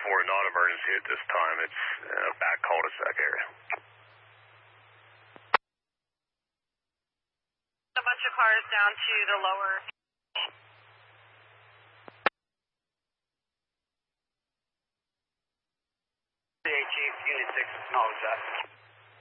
not emergency at this time. It's back cul-de-sac area. A bunch of cars down to the lower. Chief, Unit 6, acknowledge that.